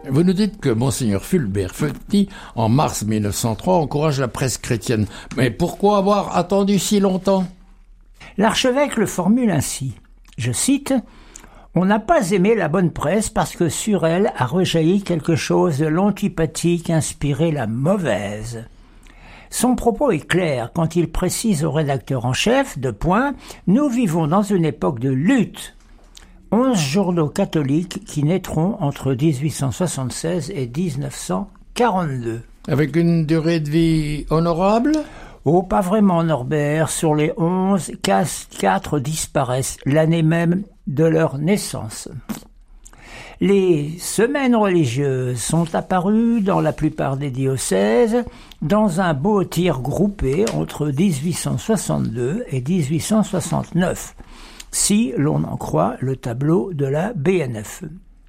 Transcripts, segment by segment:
Vous nous dites que Monseigneur Fulbert Feuquetny, en mars 1903, encourage la presse chrétienne. Mais pourquoi avoir attendu si longtemps ? L'archevêque le formule ainsi, je cite, « On n'a pas aimé la bonne presse parce que sur elle a rejailli quelque chose de l'antipathie qui inspirait la mauvaise. » Son propos est clair quand il précise au rédacteur en chef, nous vivons dans une époque de lutte. 11 journaux catholiques qui naîtront entre 1876 et 1942. Avec une durée de vie honorable ? Oh, pas vraiment, Norbert. Sur les 11, 4 disparaissent l'année même de leur naissance. Les semaines religieuses sont apparues dans la plupart des diocèses dans un beau tir groupé entre 1862 et 1869. Si l'on en croit le tableau de la BNF.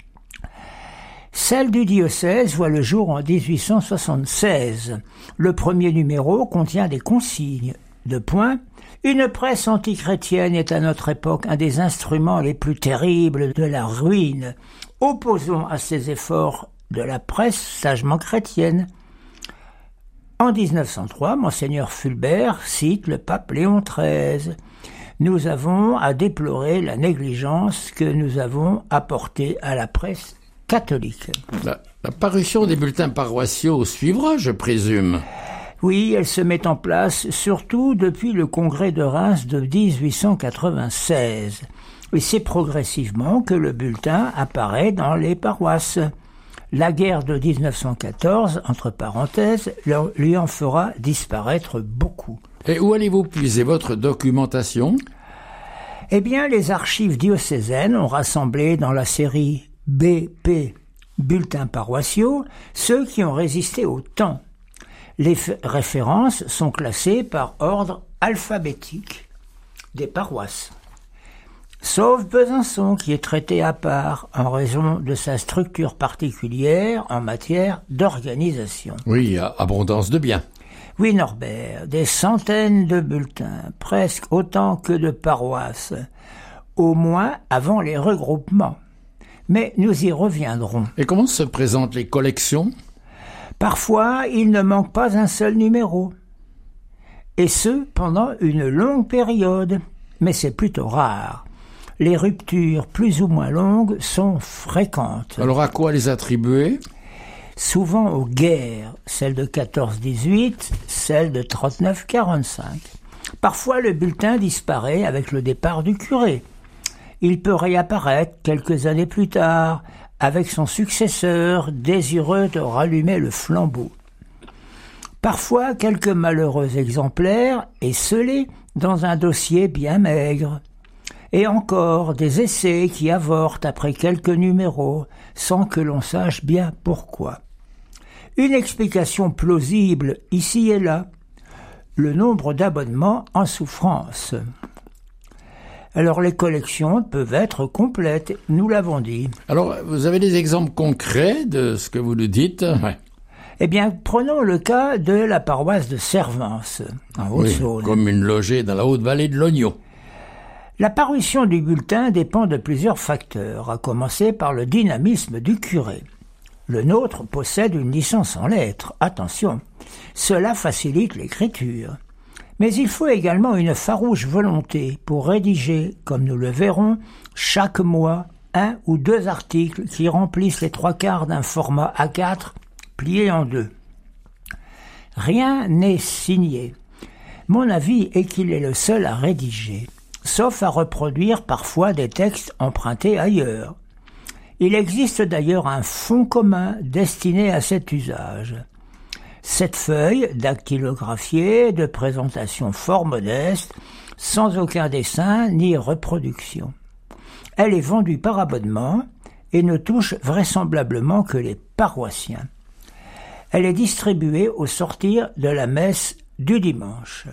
Celle du diocèse voit le jour en 1876. Le premier numéro contient des consignes. Une presse antichrétienne est à notre époque un des instruments les plus terribles de la ruine. Opposons à ces efforts de la presse sagement chrétienne. En 1903, Monseigneur Fulbert cite le pape Léon XIII. Nous avons à déplorer la négligence que nous avons apportée à la presse catholique. La parution des bulletins paroissiaux suivra, je présume. Oui, elle se met en place surtout depuis le congrès de Reims de 1896. Et c'est progressivement que le bulletin apparaît dans les paroisses. La guerre de 1914, entre parenthèses, lui en fera disparaître beaucoup. Et où allez-vous puiser votre documentation ? Eh bien, les archives diocésaines ont rassemblé dans la série BP, bulletins paroissiaux, ceux qui ont résisté au temps. Les références sont classées par ordre alphabétique des paroisses. Sauf Besançon, qui est traité à part en raison de sa structure particulière en matière d'organisation. Oui, abondance de biens. Oui, Norbert, des centaines de bulletins, presque autant que de paroisses, au moins avant les regroupements. Mais nous y reviendrons. Et comment se présentent les collections ? Parfois, il ne manque pas un seul numéro. Et ce, pendant une longue période. Mais c'est plutôt rare. Les ruptures plus ou moins longues sont fréquentes. Alors à quoi les attribuer ? Souvent aux guerres, celle de 14-18, celle de 39-45. Parfois, le bulletin disparaît avec le départ du curé. Il peut réapparaître quelques années plus tard, avec son successeur, désireux de rallumer le flambeau. Parfois, quelques malheureux exemplaires esselés dans un dossier bien maigre. Et encore des essais qui avortent après quelques numéros, sans que l'on sache bien pourquoi. Une explication plausible ici et là, le nombre d'abonnements en souffrance. Alors les collections peuvent être complètes, nous l'avons dit. Alors, vous avez des exemples concrets de ce que vous nous dites ? Ouais. Eh bien, prenons le cas de la paroisse de Servance, en Haute-Saône. Oui, commune logée dans la Haute-Vallée de l'Oignon. La parution du bulletin dépend de plusieurs facteurs, à commencer par le dynamisme du curé. Le nôtre possède une licence en lettres, attention, cela facilite l'écriture. Mais il faut également une farouche volonté pour rédiger, comme nous le verrons, chaque mois, 1 ou 2 articles qui remplissent les 3/4 d'un format A4 plié en 2. Rien n'est signé. Mon avis est qu'il est le seul à rédiger, sauf à reproduire parfois des textes empruntés ailleurs. Il existe d'ailleurs un fonds commun destiné à cet usage. Cette feuille, dactylographiée, de présentation fort modeste, sans aucun dessin ni reproduction. Elle est vendue par abonnement et ne touche vraisemblablement que les paroissiens. Elle est distribuée au sortir de la messe du dimanche.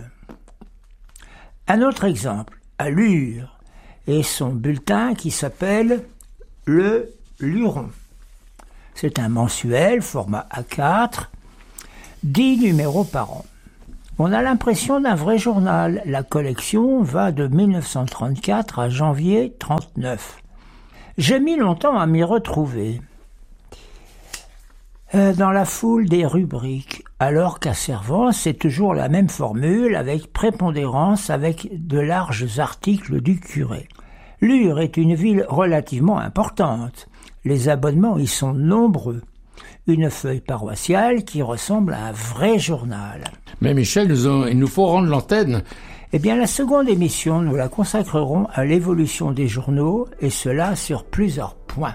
Un autre exemple, à Lure, et son bulletin qui s'appelle Le Luron. C'est un mensuel, format A4, 10 numéros par an. On a l'impression d'un vrai journal. La collection va de 1934 à janvier 1939. J'ai mis longtemps à m'y retrouver. Dans la foule des rubriques, alors qu'à Servance, c'est toujours la même formule avec prépondérance avec de larges articles du curé. Lure est une ville relativement importante. Les abonnements y sont nombreux. Une feuille paroissiale qui ressemble à un vrai journal. Mais Michel, il nous faut rendre l'antenne. Eh bien, la seconde émission, nous la consacrerons à l'évolution des journaux, et cela sur plusieurs points.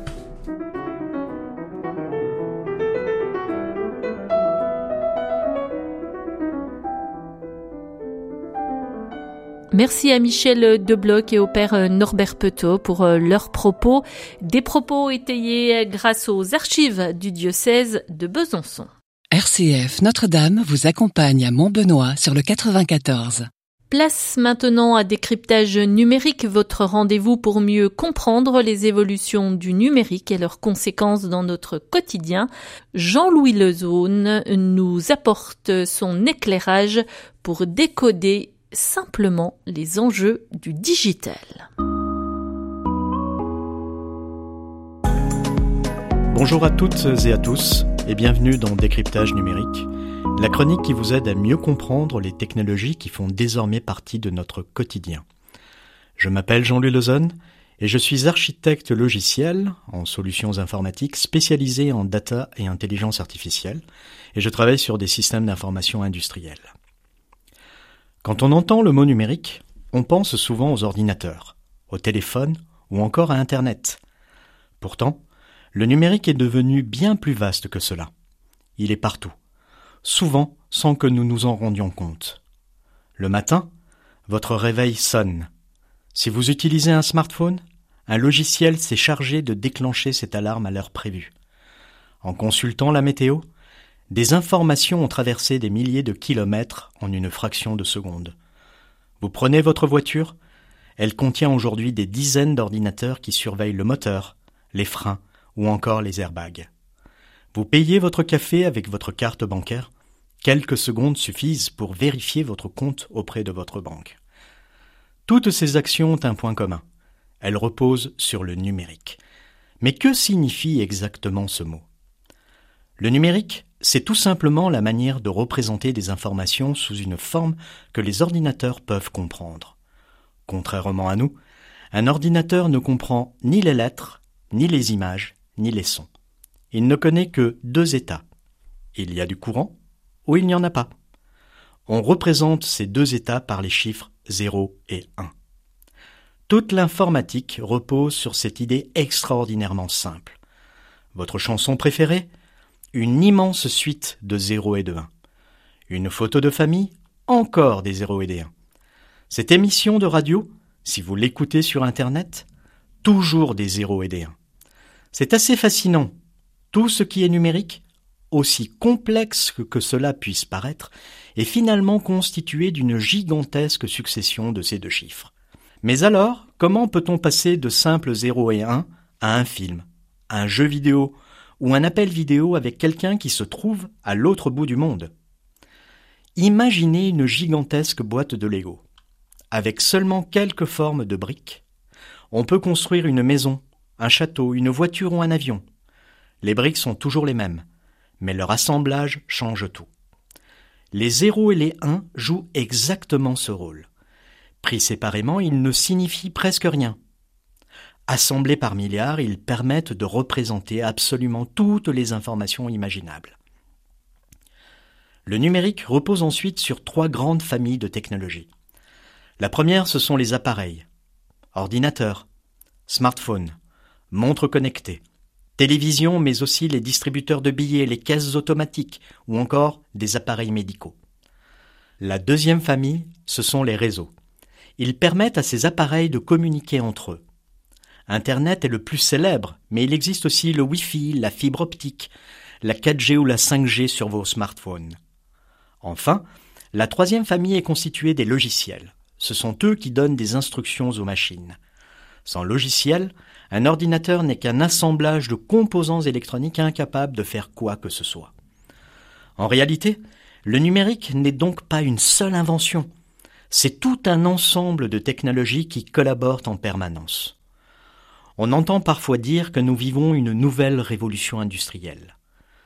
Merci à Michel Debloc et au père Norbert Petot pour leurs propos. Des propos étayés grâce aux archives du diocèse de Besançon. RCF Notre-Dame vous accompagne à Montbenoît sur le 94. Place maintenant à Décryptage numérique, votre rendez-vous pour mieux comprendre les évolutions du numérique et leurs conséquences dans notre quotidien. Jean-Louis Lezaune nous apporte son éclairage pour décoder simplement les enjeux du digital. Bonjour à toutes et à tous et bienvenue dans Décryptage numérique, la chronique qui vous aide à mieux comprendre les technologies qui font désormais partie de notre quotidien. Je m'appelle Jean-Louis Lezaune et je suis architecte logiciel en solutions informatiques spécialisé en data et intelligence artificielle et je travaille sur des systèmes d'information industriels. Quand on entend le mot numérique, on pense souvent aux ordinateurs, au téléphone ou encore à Internet. Pourtant, le numérique est devenu bien plus vaste que cela. Il est partout, souvent sans que nous nous en rendions compte. Le matin, votre réveil sonne. Si vous utilisez un smartphone, un logiciel s'est chargé de déclencher cette alarme à l'heure prévue. En consultant la météo, des informations ont traversé des milliers de kilomètres en une fraction de seconde. Vous prenez votre voiture, elle contient aujourd'hui des dizaines d'ordinateurs qui surveillent le moteur, les freins ou encore les airbags. Vous payez votre café avec votre carte bancaire, quelques secondes suffisent pour vérifier votre compte auprès de votre banque. Toutes ces actions ont un point commun, elles reposent sur le numérique. Mais que signifie exactement ce mot ? Le numérique, c'est tout simplement la manière de représenter des informations sous une forme que les ordinateurs peuvent comprendre. Contrairement à nous, un ordinateur ne comprend ni les lettres, ni les images, ni les sons. Il ne connaît que deux états. Il y a du courant ou il n'y en a pas. On représente ces deux états par les chiffres 0 et 1. Toute l'informatique repose sur cette idée extraordinairement simple. Votre chanson préférée ? Une immense suite de 0 et de 1. Une photo de famille, encore des 0 et des 1. Cette émission de radio, si vous l'écoutez sur Internet, toujours des 0 et des 1. C'est assez fascinant. Tout ce qui est numérique, aussi complexe que cela puisse paraître, est finalement constitué d'une gigantesque succession de ces deux chiffres. Mais alors, comment peut-on passer de simples 0 et 1 à un film, à un jeu vidéo, ou un appel vidéo avec quelqu'un qui se trouve à l'autre bout du monde. Imaginez une gigantesque boîte de Lego. Avec seulement quelques formes de briques, on peut construire une maison, un château, une voiture ou un avion. Les briques sont toujours les mêmes, mais leur assemblage change tout. Les 0 et les 1 jouent exactement ce rôle. Pris séparément, ils ne signifient presque rien. Assemblés par milliards, ils permettent de représenter absolument toutes les informations imaginables. Le numérique repose ensuite sur trois grandes familles de technologies. La première, ce sont les appareils. Ordinateurs, smartphones, montres connectées, télévisions, mais aussi les distributeurs de billets, les caisses automatiques ou encore des appareils médicaux. La deuxième famille, ce sont les réseaux. Ils permettent à ces appareils de communiquer entre eux. Internet est le plus célèbre, mais il existe aussi le Wi-Fi, la fibre optique, la 4G ou la 5G sur vos smartphones. Enfin, la troisième famille est constituée des logiciels. Ce sont eux qui donnent des instructions aux machines. Sans logiciel, un ordinateur n'est qu'un assemblage de composants électroniques incapables de faire quoi que ce soit. En réalité, le numérique n'est donc pas une seule invention. C'est tout un ensemble de technologies qui collaborent en permanence. On entend parfois dire que nous vivons une nouvelle révolution industrielle.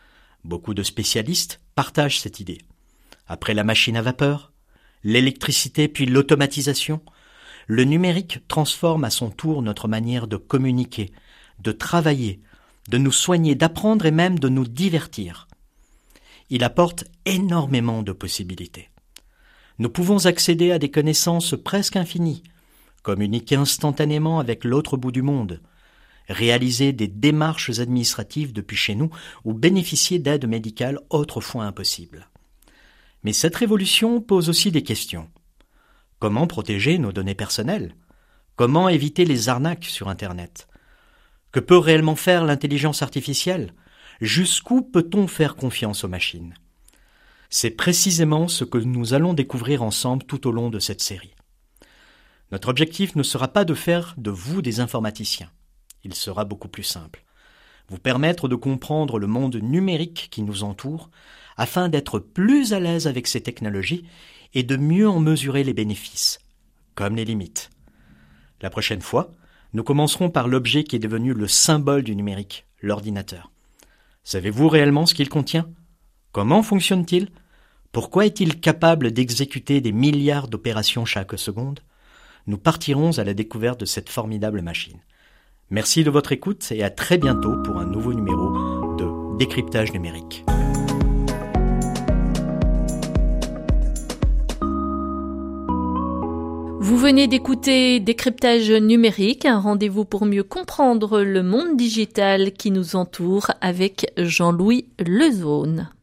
Beaucoup de spécialistes partagent cette idée. Après la machine à vapeur, l'électricité puis l'automatisation, le numérique transforme à son tour notre manière de communiquer, de travailler, de nous soigner, d'apprendre et même de nous divertir. Il apporte énormément de possibilités. Nous pouvons accéder à des connaissances presque infinies, communiquer instantanément avec l'autre bout du monde, réaliser des démarches administratives depuis chez nous ou bénéficier d'aides médicales autrefois impossibles. Mais cette révolution pose aussi des questions. Comment protéger nos données personnelles ? Comment éviter les arnaques sur Internet ? Que peut réellement faire l'intelligence artificielle ? Jusqu'où peut-on faire confiance aux machines ? C'est précisément ce que nous allons découvrir ensemble tout au long de cette série. Notre objectif ne sera pas de faire de vous des informaticiens. Il sera beaucoup plus simple. Vous permettre de comprendre le monde numérique qui nous entoure afin d'être plus à l'aise avec ces technologies et de mieux en mesurer les bénéfices, comme les limites. La prochaine fois, nous commencerons par l'objet qui est devenu le symbole du numérique, l'ordinateur. Savez-vous réellement ce qu'il contient ? Comment fonctionne-t-il ? Pourquoi est-il capable d'exécuter des milliards d'opérations chaque seconde ? Nous partirons à la découverte de cette formidable machine. Merci de votre écoute et à très bientôt pour un nouveau numéro de Décryptage numérique. Vous venez d'écouter Décryptage numérique, un rendez-vous pour mieux comprendre le monde digital qui nous entoure avec Jean-Louis Lezaune.